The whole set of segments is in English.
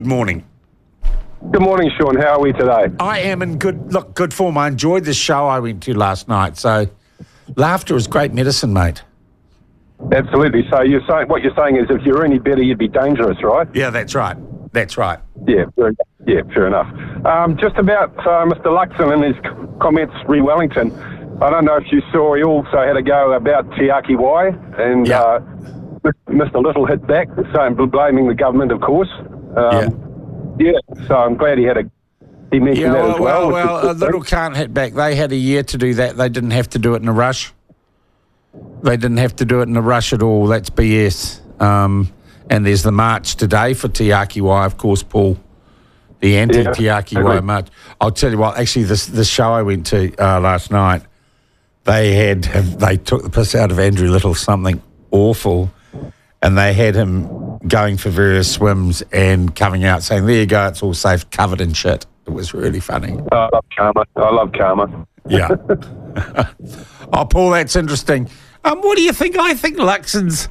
Good morning. Good morning, Sean. How are we today? I am in good form. I enjoyed the show I went to last night. So, laughter is great medicine, mate. Absolutely. So what you're saying is, if you're any better, you'd be dangerous, right? Yeah, that's right. That's right. Yeah, fair enough. Just about Mr. Luxon and his comments re Wellington. I don't know if you saw, he also had a go about Tiaki Y, and Mr. Little hit back, saying blaming the government, of course. Yeah, so I'm glad he mentioned that as well. Well, Little can't hit back. They had a year to do that. They didn't have to do it in a rush. They didn't have to do it in a rush at all. That's BS. And there's the march today for Tiaki Y, of course, Paul. The anti-Tiaki Y march. I'll tell you what, actually, this show I went to last night, they took the piss out of Andrew Little, something awful, and they had him going for various swims and coming out saying, there you go, it's all safe, covered in shit. It was really funny. I love karma. Yeah. Oh, Paul, that's interesting. What do you think? I think Luxon's...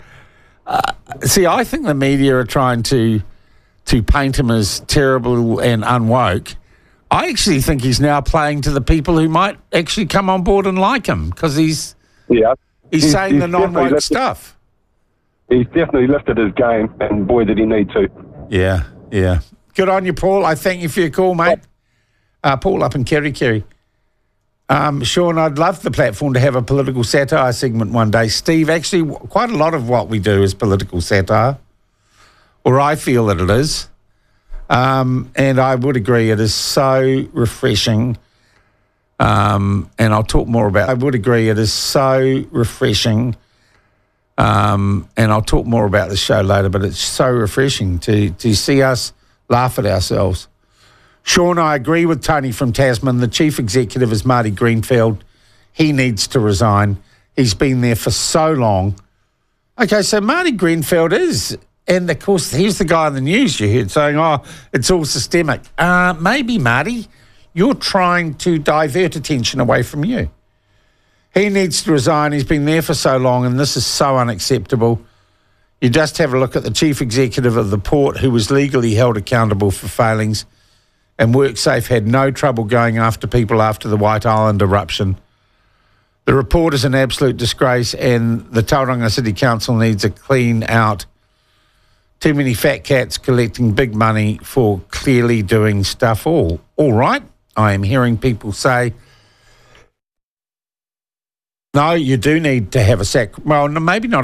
I think the media are trying to paint him as terrible and unwoke. I actually think he's now playing to the people who might actually come on board and like him, because he's saying the non-woke stuff. He's definitely lifted his game, and boy, did he need to. Yeah. Good on you, Paul. I thank you for your call, mate. Paul up in Kerikeri. Sean, I'd love the platform to have a political satire segment one day. Steve, actually, quite a lot of what we do is political satire, or I feel that it is. And I would agree, it is so refreshing. And I'll talk more about it. I would agree, it is so refreshing. And I'll talk more about the show later, but it's so refreshing to see us laugh at ourselves. Sean, I agree with Tony from Tasman. The chief executive is Marty Greenfield. He needs to resign. He's been there for so long. Okay, so Marty Greenfield is, and of course, he's the guy in the news you heard saying, oh, it's all systemic. Maybe, Marty, you're trying to divert attention away from you. He needs to resign. He's been there for so long, and this is so unacceptable. You just have a look at the chief executive of the port, who was legally held accountable for failings, and WorkSafe had no trouble going after people after the White Island eruption. The report is an absolute disgrace, and the Tauranga City Council needs a clean out. Too many fat cats collecting big money for clearly doing stuff all right. I am hearing people say, no, you do need to have a well, maybe not